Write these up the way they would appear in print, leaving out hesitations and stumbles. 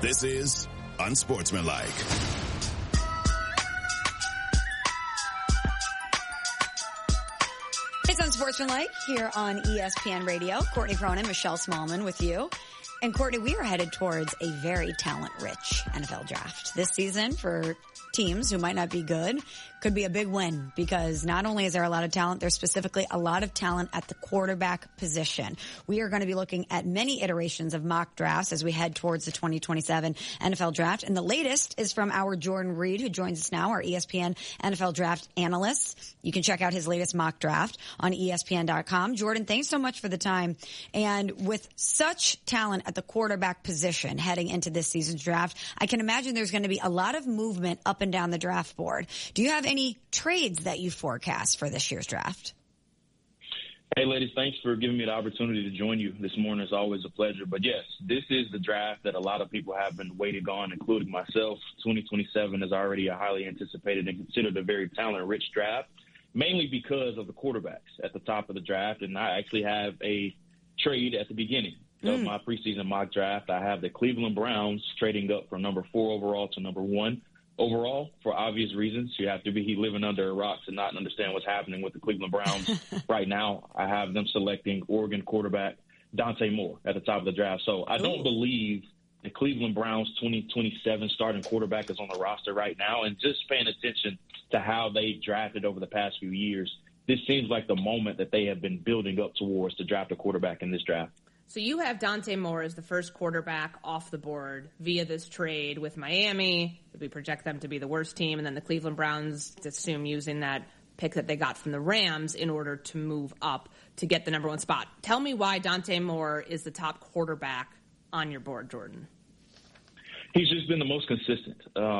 This is Unsportsmanlike. It's Unsportsmanlike here on ESPN Radio. Courtney Cronin, Michelle Smallman with you. And Courtney, we are headed towards a very talent-rich NFL draft. This season, for teams who might not be good, could be a big win because not only is there a lot of talent, there's specifically a lot of talent at the quarterback position. We are going to be looking at many iterations of mock drafts as we head towards the 2027 NFL draft. And the latest is from our Jordan Reed, who joins us now, our ESPN NFL draft analyst. You can check out his latest mock draft on ESPN.com. Jordan, thanks so much for the time. And with such talent at the quarterback position heading into this season's draft, I can imagine there's going to be a lot of movement up and down the draft board. Do you have any trades that you forecast for this year's draft? Hey, ladies, thanks for giving me the opportunity to join you this morning. It's always a pleasure. But, yes, this is the draft that a lot of people have been waiting on, including myself. 2027 is already a highly anticipated and considered a very talent-rich draft, mainly because of the quarterbacks at the top of the draft. And I actually have a trade at the beginning of my preseason mock draft. I have the Cleveland Browns trading up from number 4 overall to number 1 overall for obvious reasons. You have to be living under a rock to not understand what's happening with the Cleveland Browns right now. I have them selecting Oregon quarterback Dante Moore at the top of the draft. So I don't believe the Cleveland Browns 2027 starting quarterback is on the roster right now. And just paying attention to how they drafted over the past few years, this seems like the moment that they have been building up towards to draft a quarterback in this draft. So you have Dante Moore as the first quarterback off the board via this trade with Miami. We project them to be the worst team, and then the Cleveland Browns assume using that pick that they got from the Rams in order to move up to get the number 1 spot. Tell me why Dante Moore is the top quarterback on your board, Jordan. He's just been the most consistent.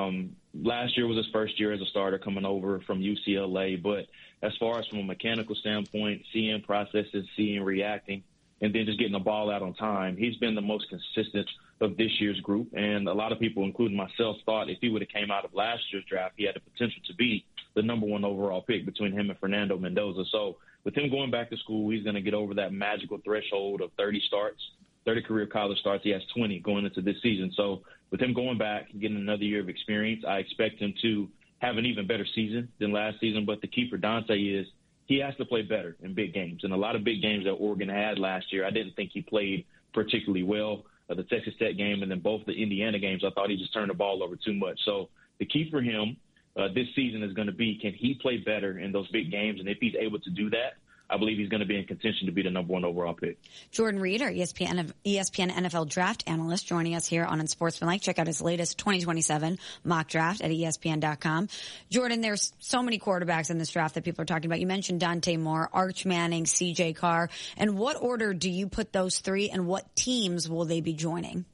Last year was his first year as a starter coming over from UCLA, but as far as from a mechanical standpoint, seeing processes, seeing reacting, and then just getting the ball out on time, he's been the most consistent of this year's group. And a lot of people, including myself, thought if he would have came out of last year's draft, he had the potential to be the number 1 overall pick between him and Fernando Mendoza. So with him going back to school, he's going to get over that magical threshold of 30 career college starts. He has 20 going into this season. So with him going back and getting another year of experience, I expect him to have an even better season than last season. But the key for Dante is he has to play better in big games. And a lot of big games that Oregon had last year, I didn't think he played particularly well. The Texas Tech game and then both the Indiana games, I thought he just turned the ball over too much. So the key for him this season is going to be, can he play better in those big games? And if he's able to do that, I believe he's going to be in contention to be the number 1 overall pick. Jordan Reed, our ESPN NFL draft analyst, joining us here on Unsportsmanlike. Check out his latest 2027 mock draft at ESPN.com. Jordan, there's so many quarterbacks in this draft that people are talking about. You mentioned Dante Moore, Arch Manning, C.J. Carr. In what order do you put those 3, and what teams will they be joining?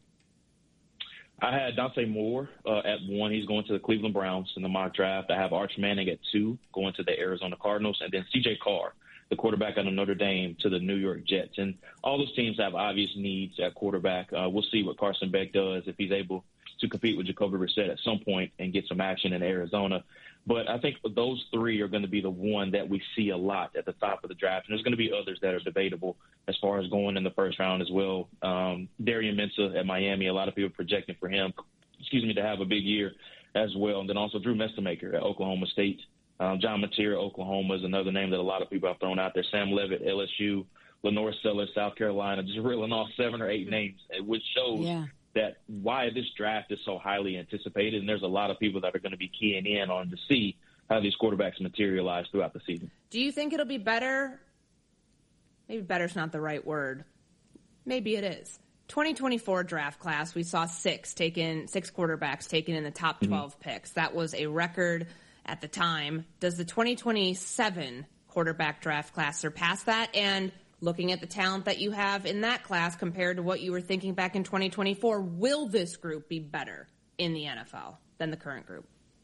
I had Dante Moore at 1. He's going to the Cleveland Browns in the mock draft. I have Arch Manning at 2, going to the Arizona Cardinals, and then C.J. Carr, the quarterback out of Notre Dame, to the New York Jets. And all those teams have obvious needs at quarterback. We'll see what Carson Beck does if he's able to compete with Jacoby Brissett at some point and get some action in Arizona. But I think those 3 are going to be the one that we see a lot at the top of the draft. And there's going to be others that are debatable as far as going in the first round as well. Darian Mensah at Miami, a lot of people projecting for him, to have a big year as well. And then also Drew Mestemaker at Oklahoma State. John Mateer, Oklahoma, is another name that a lot of people have thrown out there. Sam Levitt, LSU, Lenore Sellers, South Carolina, just reeling off 7 or 8 names, which shows that why this draft is so highly anticipated. And there's a lot of people that are going to be keying in on to see how these quarterbacks materialize throughout the season. Do you think it'll be better? Maybe better's not the right word. Maybe it is. 2024 draft class, we saw 6 quarterbacks taken in the top 12 picks. That was a record at the time. Does the 2027 quarterback draft class surpass that? And looking at the talent that you have in that class compared to what you were thinking back in 2024, will this group be better in the NFL than the current group?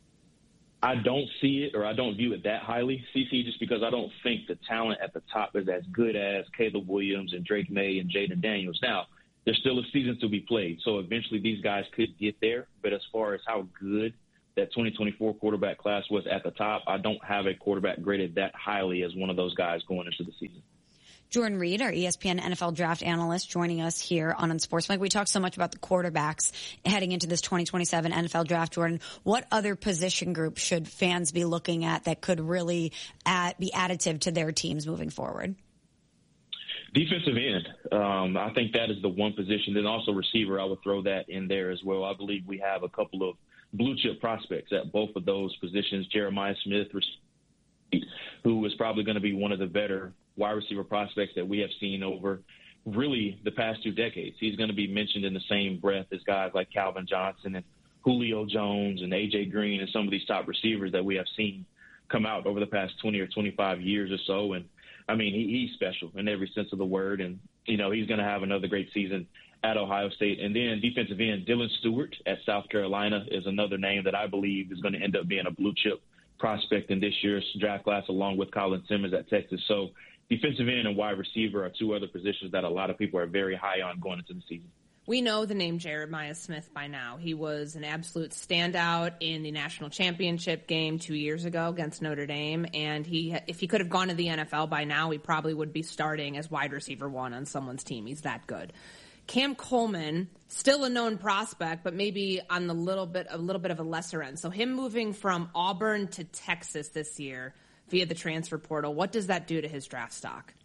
I don't see it, or I don't view it that highly, CC, just because I don't think the talent at the top is as good as Caleb Williams and Drake May and Jaden Daniels. Now, there's still a season to be played, so eventually these guys could get there. But as far as how good that 2024 quarterback class was at the top, I don't have a quarterback graded that highly as one of those guys going into the season. Jordan Reed, our ESPN NFL draft analyst, joining us here on Unsportsmanlike. We talked so much about the quarterbacks heading into this 2027 NFL draft. Jordan, what other position group should fans be looking at that could really be additive to their teams moving forward? Defensive end. I think that is the one position. Then also receiver, I would throw that in there as well. I believe we have a couple of blue-chip prospects at both of those positions. Jeremiah Smith, who is probably going to be one of the better wide receiver prospects that we have seen over really the past 2 decades. He's going to be mentioned in the same breath as guys like Calvin Johnson and Julio Jones and A.J. Green and some of these top receivers that we have seen come out over the past 20 or 25 years or so. And, I mean, he's special in every sense of the word. And, you know, he's going to have another great season at Ohio State. And then defensive end, Dylan Stewart at South Carolina is another name that I believe is going to end up being a blue-chip prospect in this year's draft class, along with Colin Simmons at Texas. So defensive end and wide receiver are 2 other positions that a lot of people are very high on going into the season. We know the name Jeremiah Smith by now. He was an absolute standout in the national championship game 2 years ago against Notre Dame. And if he could have gone to the NFL by now, he probably would be starting as wide receiver 1 on someone's team. He's that good. Cam Coleman, still a known prospect, but maybe on a little bit of a lesser end. So him moving from Auburn to Texas this year via the transfer portal, what does that do to his draft stock?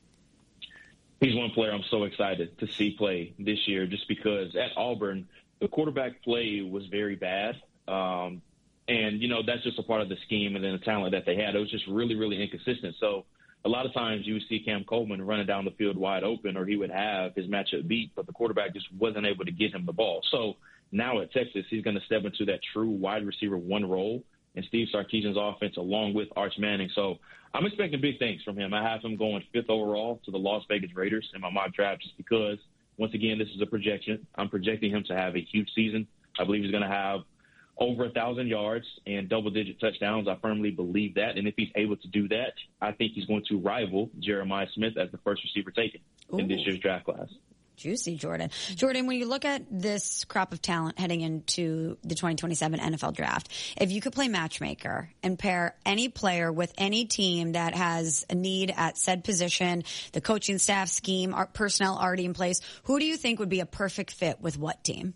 He's one player I'm so excited to see play this year just because at Auburn, the quarterback play was very bad. And, you know, that's just a part of the scheme and then the talent that they had. It was just really, really inconsistent. So a lot of times you would see Cam Coleman running down the field wide open or he would have his matchup beat, but the quarterback just wasn't able to get him the ball. So now at Texas, he's going to step into that true wide receiver 1 role in Steve Sarkisian's offense along with Arch Manning. So I'm expecting big things from him. I have him going 5th overall to the Las Vegas Raiders in my mock draft just because, once again, this is a projection. I'm projecting him to have a huge season. I believe he's going to have over 1,000 yards and double-digit touchdowns. I firmly believe that. And if he's able to do that, I think he's going to rival Jeremiah Smith as the first receiver taken in this year's draft class. Juicy, Jordan. Jordan, when you look at this crop of talent heading into the 2027 NFL draft, if you could play matchmaker and pair any player with any team that has a need at said position, the coaching staff, scheme, personnel already in place, who do you think would be a perfect fit with what team?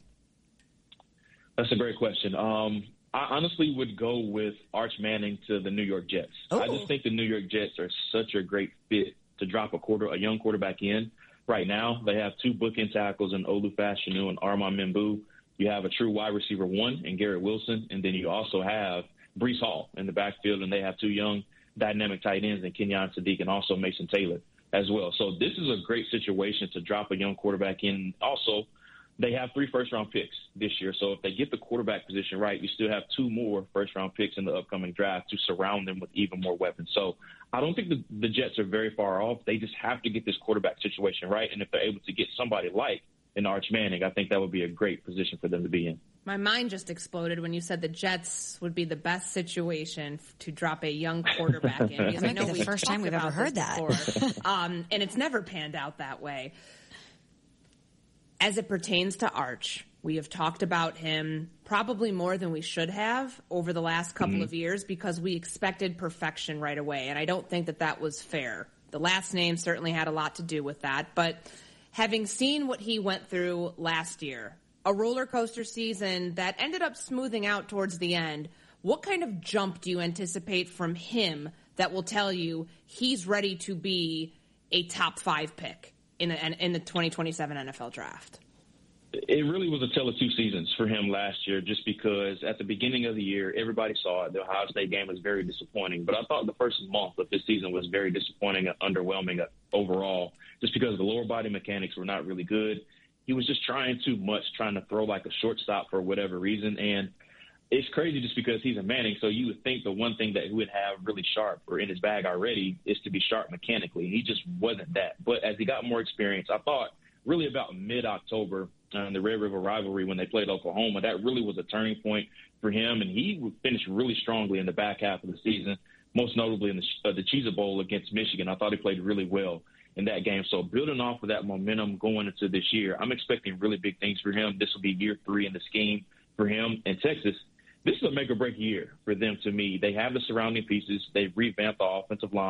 That's a great question. I honestly would go with Arch Manning to the New York Jets. Oh. I just think the New York Jets are such a great fit to drop a young quarterback in. Right now, they have 2 bookend tackles in Olu Fashanu and Armand Membu. You have a true wide receiver 1 in Garrett Wilson, and then you also have Breece Hall in the backfield, and they have 2 young dynamic tight ends in Kenyon Sadiq and also Mason Taylor as well. So this is a great situation to drop a young quarterback in. Also, they have 3 first-round picks this year. So if they get the quarterback position right, you still have 2 more first-round picks in the upcoming draft to surround them with even more weapons. So I don't think the Jets are very far off. They just have to get this quarterback situation right. And if they're able to get somebody like an Arch Manning, I think that would be a great position for them to be in. My mind just exploded when you said the Jets would be the best situation to drop a young quarterback in. Because that might be the first time we've ever heard that. And it's never panned out that way. As it pertains to Arch, we have talked about him probably more than we should have over the last couple of years because we expected perfection right away, and I don't think that was fair. The last name certainly had a lot to do with that, but having seen what he went through last year, a roller coaster season that ended up smoothing out towards the end, what kind of jump do you anticipate from him that will tell you he's ready to be a top 5 pick in the 2027 NFL draft? It really was a tale of 2 seasons for him last year just because at the beginning of the year, everybody saw it. The Ohio State game was very disappointing. But I thought the first month of this season was very disappointing and underwhelming overall just because the lower body mechanics were not really good. He was just trying too much, trying to throw like a shortstop for whatever reason. And it's crazy just because he's a Manning, so you would think the one thing that he would have really sharp or in his bag already is to be sharp mechanically. He just wasn't that. But as he got more experience, I thought really about mid-October in the Red River rivalry when they played Oklahoma, that really was a turning point for him, and he finished really strongly in the back half of the season, most notably in the Cheez-It Bowl against Michigan. I thought he played really well in that game. So building off of that momentum going into this year, I'm expecting really big things for him. This will be year 3 in the scheme for him. And Texas, this is a make-or-break year for them to me. They have the surrounding pieces. They've revamped the offensive line.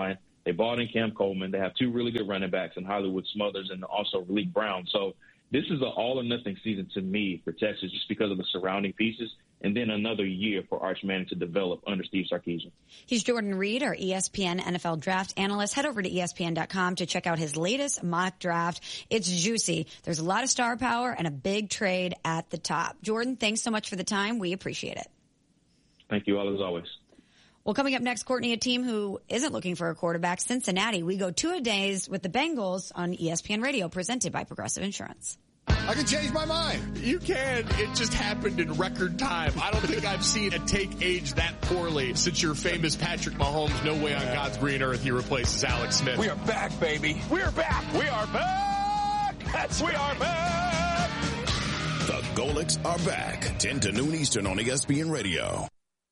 They bought in Cam Coleman. They have two really good running backs in Hollywood Smothers and also Malik Brown. So this is an all-or-nothing season to me for Texas just because of the surrounding pieces, and then another year for Arch Manning to develop under Steve Sarkisian. He's Jordan Reed, our ESPN NFL draft analyst. Head over to ESPN.com to check out his latest mock draft. It's juicy. There's a lot of star power and a big trade at the top. Jordan, thanks so much for the time. We appreciate it. Thank you all as always. Well, coming up next, Courtney, a team who isn't looking for a quarterback, Cincinnati. We go 2-a-days with the Bengals on ESPN Radio, presented by Progressive Insurance. I can change my mind. You can. It just happened in record time. I don't think I've seen a take age that poorly since your famous Patrick Mahomes, no way on God's green earth he replaces Alex Smith. We are back, baby. We're back. We are back. We are back. The Golics are back. 10 to noon Eastern on ESPN Radio.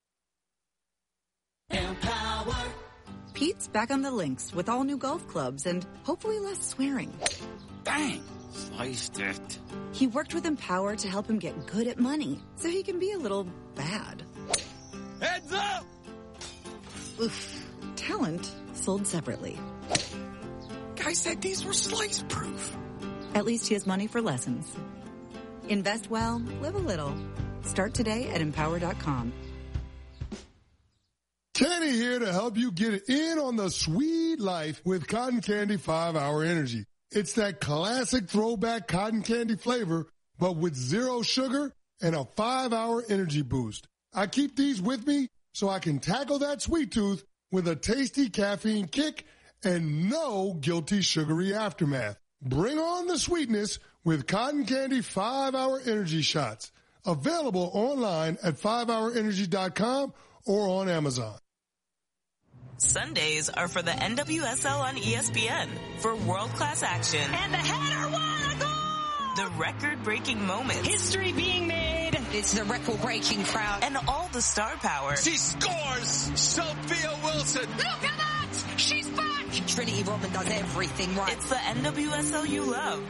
Empower. Pete's back on the links with all new golf clubs and hopefully less swearing. Dang. Sliced it. He worked with Empower to help him get good at money so he can be a little bad. Heads up! Oof. Talent sold separately. Guy said these were slice proof. At least he has money for lessons. Invest well, live a little. Start today at Empower.com. Kenny here to help you get in on the sweet life with Cotton Candy 5-Hour Energy. It's that classic throwback cotton candy flavor, but with 0 sugar and a 5-hour energy boost. I keep these with me so I can tackle that sweet tooth with a tasty caffeine kick and no guilty sugary aftermath. Bring on the sweetness with Cotton Candy 5-Hour Energy Shots. Available online at 5hourenergy.com or on Amazon. Sundays are for the NWSL on ESPN for world-class action. And the header won a goal! The record-breaking moments. History being made. It's the record-breaking crowd. And all the star power. She scores! Sophia Wilson! Look at that! She's back! Trinity Rodman does everything right. It's the NWSL you love.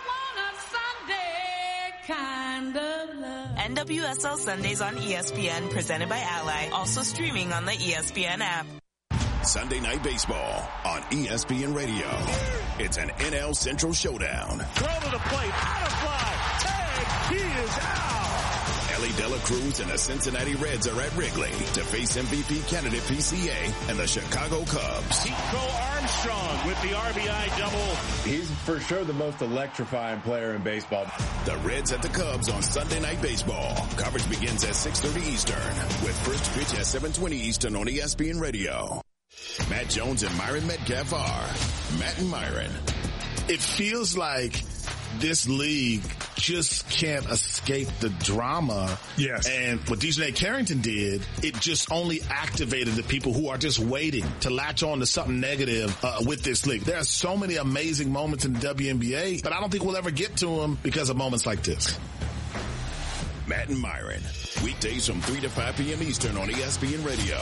I want a Sunday kind of love. NWSL Sundays on ESPN, presented by Ally. Also streaming on the ESPN app. Sunday Night Baseball on ESPN Radio. It's an NL Central showdown. Throw to the plate, out of fly, tag, he is out. Ellie De La Cruz and the Cincinnati Reds are at Wrigley to face MVP candidate PCA and the Chicago Cubs. Chico Armstrong with the RBI double. He's for sure the most electrifying player in baseball. The Reds at the Cubs on Sunday Night Baseball. Coverage begins at 6:30 Eastern with first pitch at 7:20 Eastern on ESPN Radio. Matt Jones and Myron Metcalf are Matt and Myron. It feels like this league just can't escape the drama. Yes. And what DJ Carrington did, it just only activated the people who are just waiting to latch on to something negative with this league. There are so many amazing moments in the WNBA, but I don't think we'll ever get to them because of moments like this. Matt and Myron, weekdays from 3 to 5 p.m. Eastern on ESPN Radio.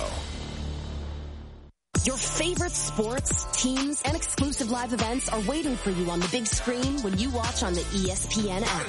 Your favorite sports, teams, and exclusive live events are waiting for you on the big screen when you watch on the ESPN app.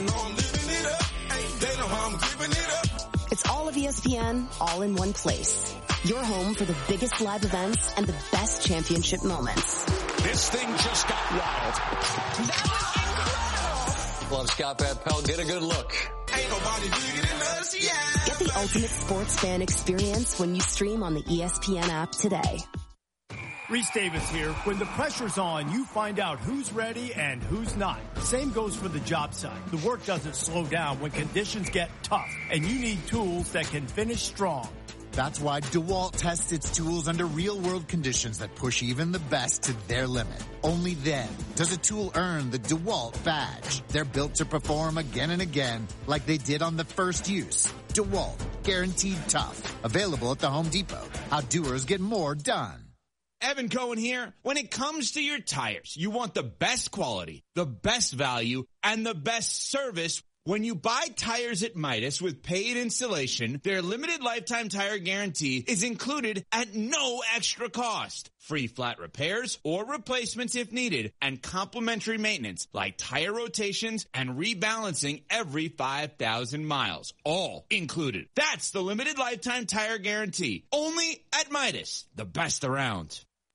It's all of ESPN, all in one place. Your home for the biggest live events and the best championship moments. This thing just got wild. That was incredible. Love Scott Van Pelt. Get a good look. Ain't nobody bigger than us, yeah. Get the ultimate sports fan experience when you stream on the ESPN app today. Reese Davis here. When the pressure's on, you find out who's ready and who's not. Same goes for the job site. The work doesn't slow down when conditions get tough, and you need tools that can finish strong. That's why DeWalt tests its tools under real-world conditions that push even the best to their limit. Only then does a tool earn the DeWalt badge. They're built to perform again and again like they did on the first use. DeWalt, guaranteed tough. Available at the Home Depot. How doers get more done. Evan Cohen here. When it comes to your tires, you want the best quality, the best value, and the best service. When you buy tires at Midas with paid installation, their limited lifetime tire guarantee is included at no extra cost. Free flat repairs or replacements if needed, and complimentary maintenance like tire rotations and rebalancing every 5,000 miles. All included. That's the limited lifetime tire guarantee. Only at Midas, the best around.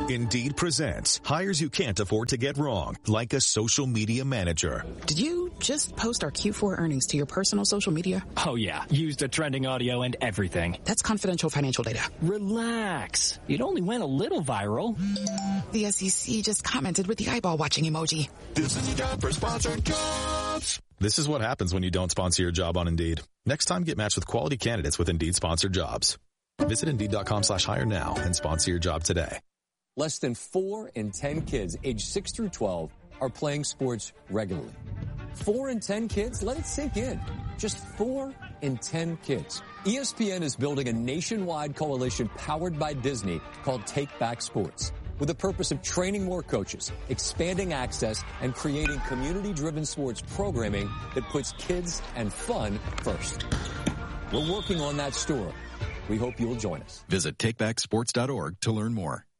Indeed presents hires you can't afford to get wrong, like a social media manager. Did you just post our Q4 earnings to your personal social media? Oh, yeah. Used the trending audio and everything. That's confidential financial data. Relax. It only went a little viral. The SEC just commented with the eyeball watching emoji. This is time for sponsored jobs. This is what happens when you don't sponsor your job on Indeed. Next time, get matched with quality candidates with Indeed sponsored jobs. Visit Indeed.com/hire now and sponsor your job today. Less than 4 in 10 kids aged 6 through 12 are playing sports regularly. 4 in 10 kids? Let it sink in. Just 4 in 10 kids. ESPN is building a nationwide coalition powered by Disney called Take Back Sports, with the purpose of training more coaches, expanding access, and creating community-driven sports programming that puts kids and fun first. We're working on that story. We hope you'll join us. Visit takebacksports.org to learn more.